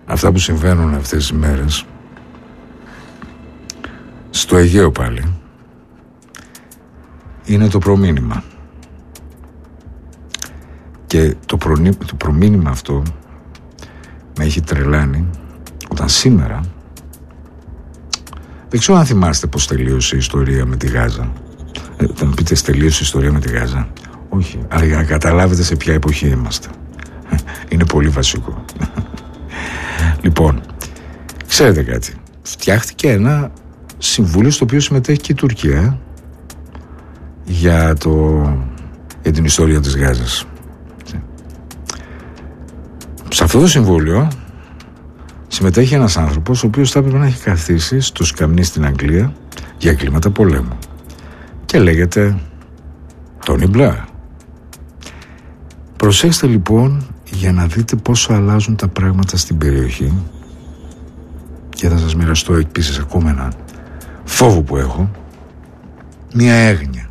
αυτά που συμβαίνουν αυτές τις μέρες στο Αιγαίο πάλι είναι το προμήνυμα. Και το προμήνυμα αυτό με έχει τρελάνει όταν σήμερα, δεν ξέρω αν θυμάστε πως τελείωσε η ιστορία με τη Γάζα. Θα μου πείτε τελείωσε η ιστορία με τη Γάζα. Όχι, αλλά για να καταλάβετε σε ποια εποχή είμαστε. Είναι πολύ βασικό. Λοιπόν, ξέρετε κάτι, φτιάχτηκε ένα συμβούλιο στο οποίο συμμετέχει και η Τουρκία για την ιστορία της Γάζας. Σε αυτό το συμβούλιο συμμετέχει ένας άνθρωπος ο οποίος θα έπρεπε να έχει καθίσει στο σκαμνί στην Αγγλία για εγκλήματα πολέμου και λέγεται Τόνι Μπλερ. Προσέξτε λοιπόν για να δείτε πόσο αλλάζουν τα πράγματα στην περιοχή, και θα σας μοιραστώ επίσης ακόμα ένα φόβο που έχω, μια έγνοια.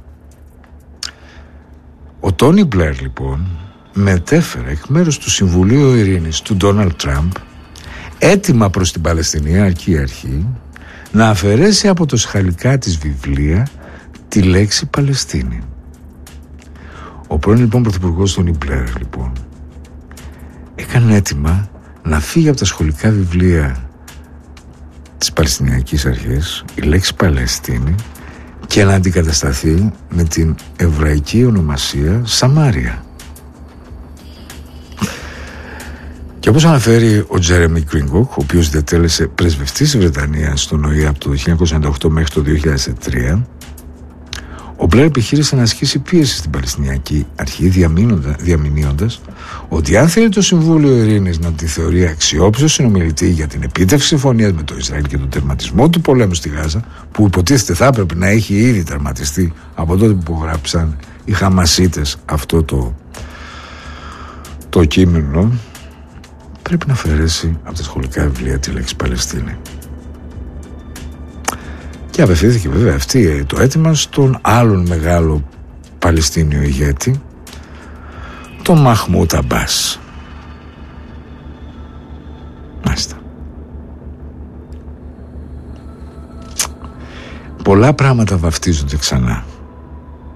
Ο Τόνι Μπλερ λοιπόν μετέφερε εκ μέρους του Συμβουλίου Ειρήνης του Ντόναλντ Τραμπ έτοιμα προς την Παλαιστινιακή Αρχή να αφαιρέσει από το σχαλικά της βιβλία τη λέξη Παλαιστίνη. Ο πρώην λοιπόν πρωθυπουργός Τόνι Μπλερ λοιπόν έκανε έτοιμα να φύγει από τα σχολικά βιβλία της Παλαιστινιακής Αρχής η λέξη Παλαιστίνη και να αντικατασταθεί με την εβραϊκή ονομασία Σαμάρια. Και όπως αναφέρει ο Τζέρεμι Γκρίνγκοκ, ο οποίος διατέλεσε πρεσβευτής της Βρετανίας στον ΟΗΕ από το 1998 μέχρι το 2003, ο Μπλερ επιχείρησε να ασκήσει πίεση στην Παλαιστινιακή Αρχή, διαμηνύοντας ότι αν θέλει το Συμβούλιο Ειρήνης να τη θεωρεί αξιόπιστο συνομιλητή για την επίτευξη συμφωνίας με το Ισραήλ και τον τερματισμό του πολέμου στη Γάζα, που υποτίθεται θα έπρεπε να έχει ήδη τερματιστεί από τότε που υπογράψαν οι Χαμασίτες αυτό το κείμενο, πρέπει να αφαιρέσει από τα σχολικά βιβλία τη λέξη Παλαιστίνη. Και απευθύνθηκε βέβαια αυτή το αίτημα στον άλλον μεγάλο Παλαιστίνιο ηγέτη, τον Μαχμούντ Αμπάς. Μάλιστα. Πολλά πράγματα βαφτίζονται ξανά.